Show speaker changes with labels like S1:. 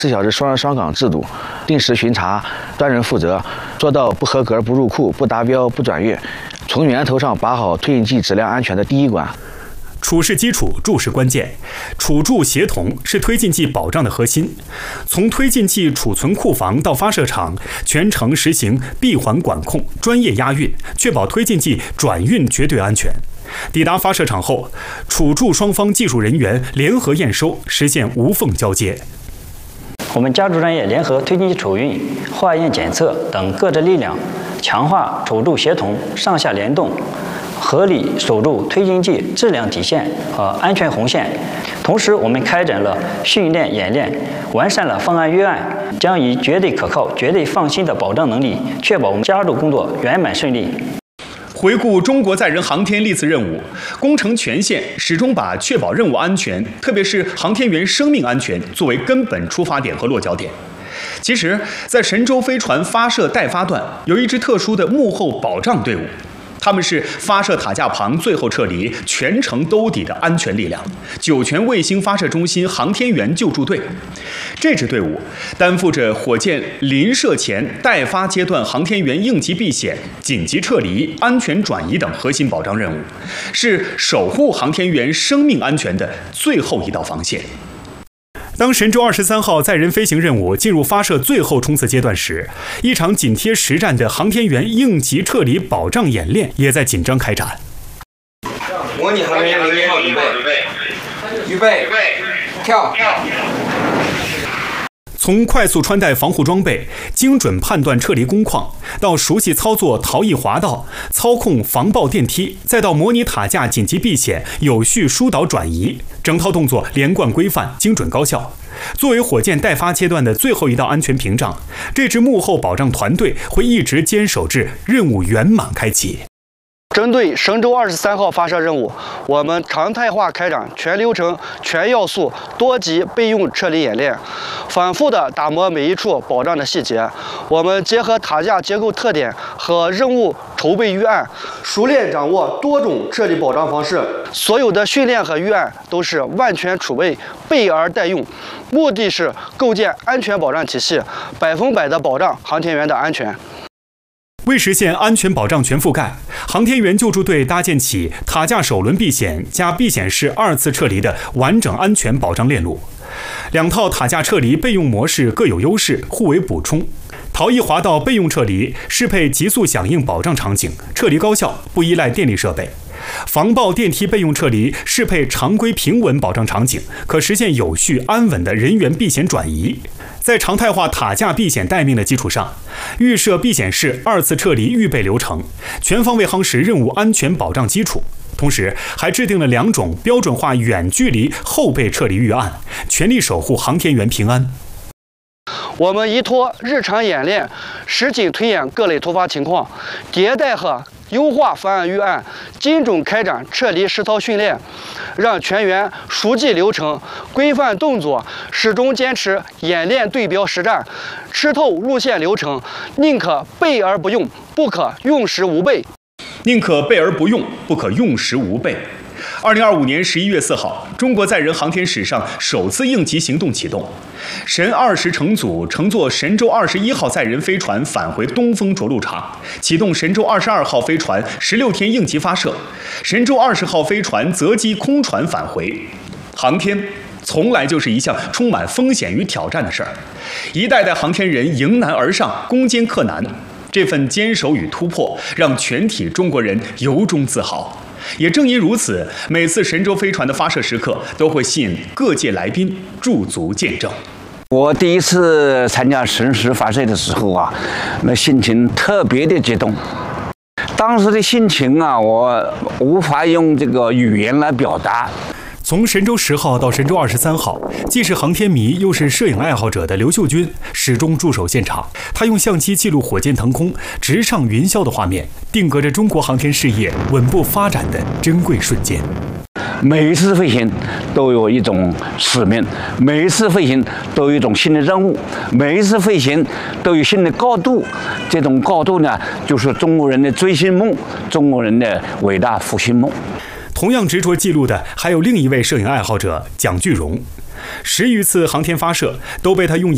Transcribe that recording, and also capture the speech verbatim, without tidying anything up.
S1: 四小时双人双岗制度，定时巡查，专人负责，做到不合格不入库、不达标不转运，从源头上把好推进剂质量安全的第一关。
S2: 储是基础，注是关键，储贮协同是推进剂保障的核心。从推进剂储存库房到发射场，全程实行闭环管控、专业押运，确保推进剂转运绝对安全。抵达发射场后，储贮双方技术人员联合验收，实现无缝交接。
S3: 我们家族专业联合推进剂储运、化验检测等各支力量，强化储贮协同、上下联动，合理守住推进剂质量底线和安全红线。同时，我们开展了训练演练，完善了方案预案，将以绝对可靠、绝对放心的保障能力，确保我们加入工作圆满顺利。
S2: 回顾中国载人航天历次任务，工程全线始终把确保任务安全，特别是航天员生命安全作为根本出发点和落脚点。其实，在神舟飞船发射待发段，有一支特殊的幕后保障队伍。他们是发射塔架旁最后撤离、全程兜底的安全力量——酒泉卫星发射中心航天员救助队。这支队伍担负着火箭临射前待发阶段航天员应急避险、紧急撤离、安全转移等核心保障任务，是守护航天员生命安全的最后一道防线。当神舟二十三号载人飞行任务进入发射最后冲刺阶段时，一场紧贴实战的航天员应急撤离保障演练也在紧张开展。
S4: 模拟航天员零号预备，预备，跳。
S2: 从快速穿戴防护装备、精准判断撤离工况，到熟悉操作逃逸滑道、操控防爆电梯，再到模拟塔架紧急避险、有序疏导转移，整套动作连贯规范、精准高效。作为火箭待发阶段的最后一道安全屏障，这支幕后保障团队会一直坚守至任务圆满开启。
S5: 针对神舟二十三号发射任务，我们常态化开展全流程、全要素、多级备用撤离演练，反复地打磨每一处保障的细节。我们结合塔架结构特点和任务筹备预案，熟练掌握多种撤离保障方式。所有的训练和预案都是万全储备，备而待用，目的是构建安全保障体系，百分百的保障航天员的安全。
S2: 为实现安全保障全覆盖，航天员救助队搭建起塔架首轮避险加避险式二次撤离的完整安全保障链路。两套塔架撤离备用模式各有优势，互为补充。逃逸滑道备用撤离适配急速响应保障场景，撤离高效，不依赖电力设备。防爆电梯备用撤离适配常规平稳保障场景，可实现有序安稳的人员避险转移。在常态化塔架避险待命的基础上，预设避险式二次撤离预备流程，全方位夯实任务安全保障基础。同时，还制定了两种标准化远距离后备撤离预案，全力守护航天员平安。
S5: 我们依托日常演练，实景推演各类突发情况，迭代和优化方案预案，精准开展撤离实操训练，让全员熟记流程、规范动作，始终坚持演练对标实战，吃透路线流程，宁可备而不用，不可用时无备。
S2: 宁可备而不用，不可用时无备。二零二五年十一月四号，中国载人航天史上首次应急行动启动，神二十乘组乘坐神舟二十一号载人飞船返回东风着陆场，启动神舟二十二号飞船十六天应急发射，神舟二十号飞船择机空船返回。航天从来就是一项充满风险与挑战的事儿，一代代航天人迎难而上，攻坚克难，这份坚守与突破让全体中国人由衷自豪。也正因如此，每次神舟飞船的发射时刻都会吸引各界来宾驻足见证。
S6: 我第一次参加神十发射的时候啊，那心情特别的激动。当时的心情啊，我无法用这个语言来表达。
S2: 从神舟十号到神舟二十三号，既是航天迷又是摄影爱好者的刘秀军始终驻守现场。他用相机记录火箭腾空、直上云霄的画面，定格着中国航天事业稳步发展的珍贵瞬间。
S6: 每一次飞行都有一种使命，每一次飞行都有一种新的任务，每一次飞行都有新的高度。这种高度呢，就是中国人的追星梦，中国人的伟大复兴梦。
S2: 同样执着记录的还有另一位摄影爱好者蒋巨荣，十余次航天发射都被他用